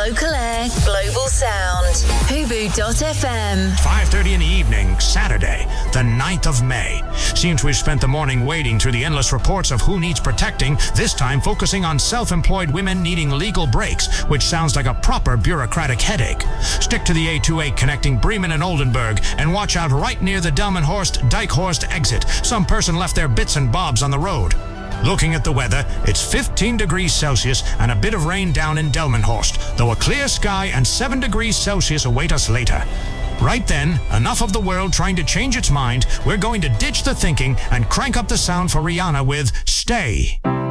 Local air, global sound. Hubu.fm. 5:30 in the evening, Saturday, the 9th of May. Seems we've spent the morning wading through the endless reports of who needs protecting, this time focusing on self-employed women needing legal breaks, which sounds like a proper bureaucratic headache. Stick to the A28 connecting Bremen and Oldenburg, and watch out right near the Delmenhorst-Dykehorst exit. Some person left their bits and bobs on the road. Looking at the weather, it's 15 degrees Celsius and a bit of rain down in Delmenhorst, though a clear sky and 7 degrees Celsius await us later. Right then, enough of the world trying to change its mind. We're going to ditch the thinking and crank up the sound for Rihanna with Stay.